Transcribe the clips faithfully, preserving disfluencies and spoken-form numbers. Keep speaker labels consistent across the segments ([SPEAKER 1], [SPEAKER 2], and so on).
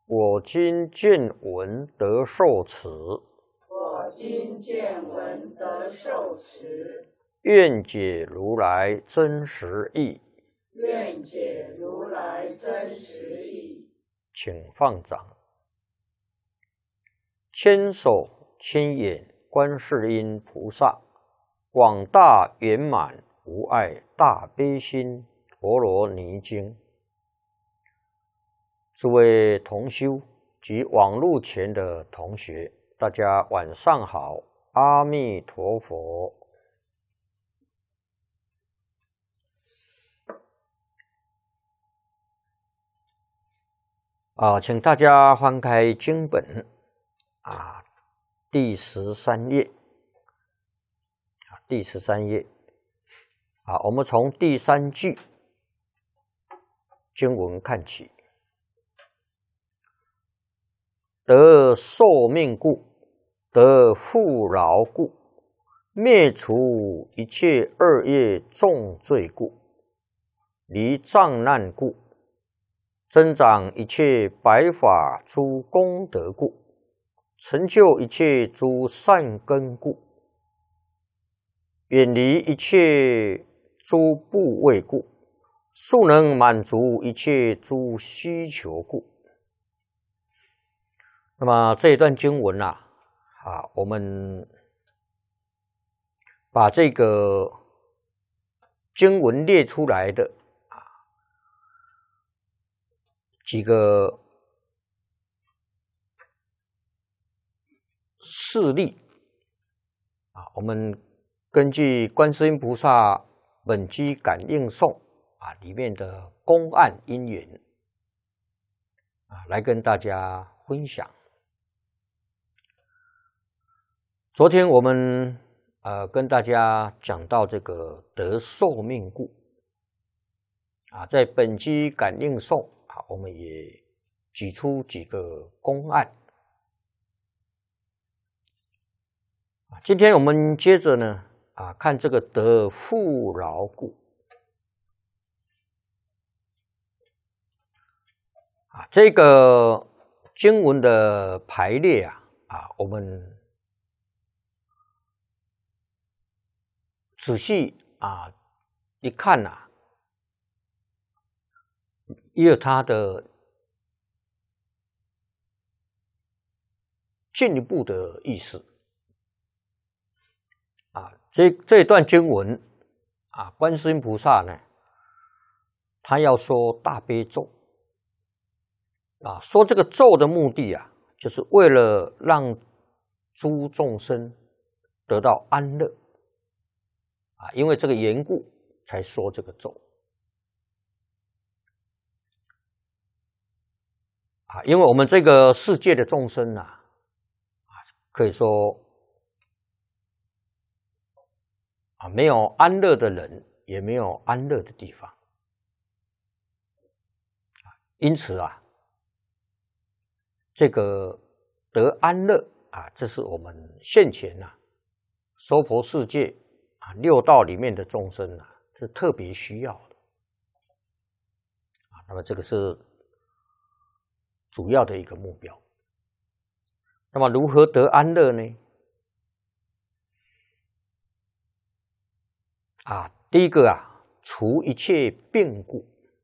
[SPEAKER 1] 我今见闻得受持，
[SPEAKER 2] 我今见闻得受持，
[SPEAKER 1] 愿解如来真实义。
[SPEAKER 2] 愿解如来真实义。
[SPEAKER 1] 请放掌。千手千眼观世音菩萨，广大圆满无碍大悲心陀罗尼经。诸位同修及网络前的同学，大家晚上好，阿弥陀佛。啊，请大家翻开经本啊，第十三页啊，第十三页啊，我们从第三句经文看起。得寿命故，得富饶故，灭除一切恶业重罪故，离障难故，增长一切白法诸功德故，成就一切诸善根故，远离一切诸怖畏故，速能满足一切诸需求故。那么这一段经文啊，啊，我们把这个经文列出来的啊几个事例啊，我们根据观世音菩萨本机感应颂啊里面的公案因缘啊，来跟大家分享。昨天我们呃跟大家讲到这个得寿命故啊，在本机感应颂啊，我们也举出几个公案啊。今天我们接着呢啊看这个得富饶故啊，这个经文的排列啊啊，我们仔细啊一看啊，也有它的进一步的意思啊。这这段经文啊，观世音菩萨呢，他要说大悲咒啊，说这个咒的目的啊，就是为了让诸众生得到安乐。啊，因为这个缘故才说这个咒啊，因为我们这个世界的众生啊，啊，可以说啊，没有安乐的人，也没有安乐的地方，因此啊，这个得安乐啊，这是我们现前呐、啊，娑婆世界。啊，六道里面的众生啊，是特别需要的啊。那么这个是主要的一个目标。那么如何得安乐呢？啊，第一个啊，除一切病故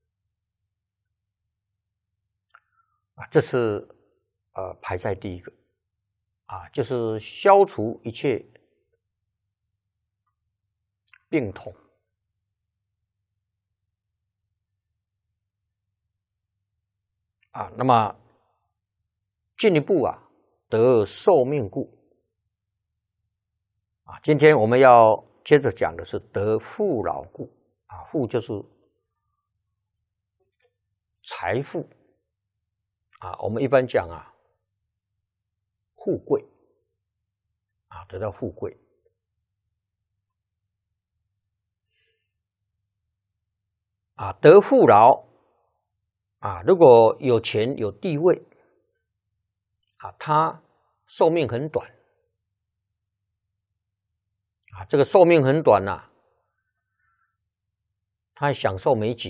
[SPEAKER 1] 啊，这是呃排在第一个啊，就是消除一切病痛啊，那么进一步啊，得寿命故啊。今天我们要接着讲的是得富饶故啊，富就是财富啊，我们一般讲啊，富贵啊，得到富贵。啊，得富饶啊，如果有钱有地位啊，他寿命很短啊，这个寿命很短呐、啊，他享受没几